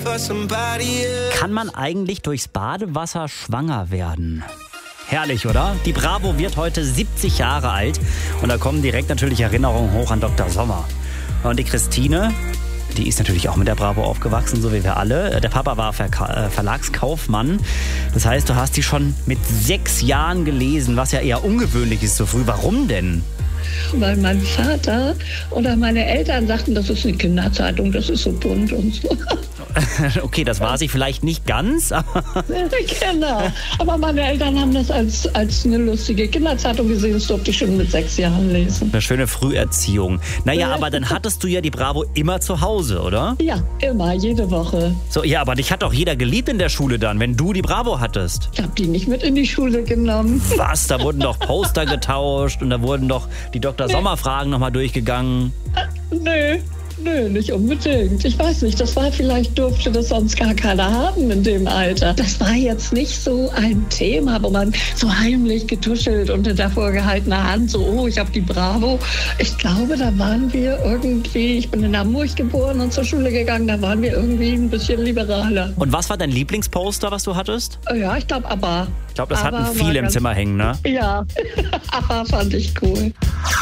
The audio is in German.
Kann man eigentlich durchs Badewasser schwanger werden? Herrlich, oder? Die Bravo wird heute 70 Jahre alt und da kommen direkt natürlich Erinnerungen hoch an Dr. Sommer. Und die Christine, die ist natürlich auch mit der Bravo aufgewachsen, so wie wir alle. Der Papa war Verlagskaufmann. Das heißt, du hast die schon mit 6 Jahren gelesen, was ja eher ungewöhnlich ist so früh. Warum denn? Weil mein Vater oder meine Eltern sagten, das ist eine Kinderzeitung, das ist so bunt und so. Okay, das war sie vielleicht nicht ganz. Genau, aber meine Eltern haben das als eine lustige Kinderzeitung gesehen. Das durfte ich schon mit 6 Jahren lesen. Eine schöne Früherziehung. Naja, aber dann hattest du ja die Bravo immer zu Hause, oder? Ja, immer, jede Woche. So, ja, aber dich hat doch jeder geliebt in der Schule dann, wenn du die Bravo hattest. Ich habe die nicht mit in die Schule genommen. Was? Da wurden doch Poster getauscht und da wurden doch die Dr. Sommer-Fragen nochmal durchgegangen. Nö, nicht unbedingt. Ich weiß nicht, vielleicht durfte das sonst gar keiner haben in dem Alter. Das war jetzt nicht so ein Thema, wo man so heimlich getuschelt und hinter vorgehaltener Hand so, oh, ich habe die Bravo. Ich glaube, da waren wir irgendwie, ich bin in Hamburg geboren und zur Schule gegangen, da waren wir irgendwie ein bisschen liberaler. Und was war dein Lieblingsposter, was du hattest? Ja, ich glaube, ABBA. Ich glaube, das hatten viele im Zimmer hängen, ne? Ja, ABBA fand ich cool.